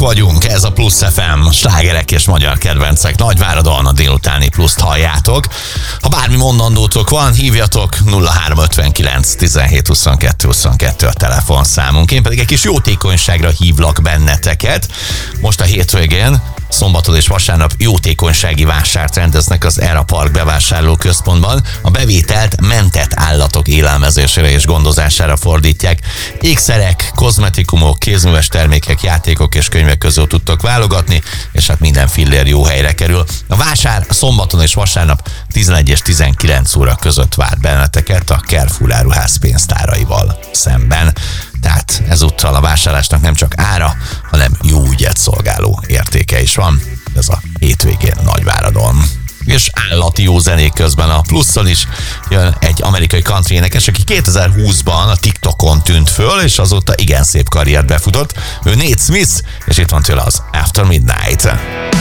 vagyunk, ez a Plusz FM, slágerek és magyar kedvencek. Nagyváradon a délutáni Pluszt halljátok. Ha bármi mondandótok van, hívjatok 0359 17 22 22 a telefonszámunk. Én pedig egy kis jótékonyságra hívlak benneteket. Most a hétvégén, szombaton és vasárnap jótékonysági vásárt rendeznek az Era Park bevásárlóközpontban. A bevételt mentett állatok élelmezésére és gondozására fordítják. Ékszerek, kozmetikumok, kézműves termékek, játékok és könyvek közül tudtok válogatni, és hát minden fillér jó helyre kerül. A vásár szombaton és vasárnap 11 és 19 óra között vár benneteket a Carrefour áruház pénztáraival szemben. Tehát ezúttal a vásárlásnak nem csak ára, hanem jó ügyet szolgáló értéke is van. Ez a hétvégén Nagyváradon. És állati jó zenék közben a Plusszon is jön egy amerikai country énekes, aki 2020-ban a TikTokon tűnt föl, és azóta igen szép karriert befutott. Ő Nate Smith, és itt van tőle az After Midnight.